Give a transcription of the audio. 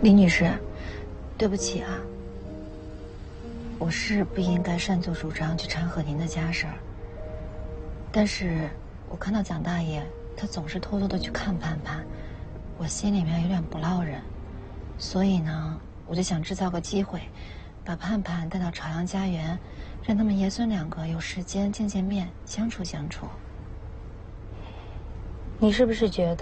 李女士，对不起啊，我是不应该擅作主张去掺和您的家事儿。但是我看到蒋大爷他总是偷偷的去看盼盼，我心里面有点不落忍，所以呢，我就想制造个机会，把盼盼带到朝阳家园，让他们爷孙两个有时间见见面，相处相处。 你是不是觉得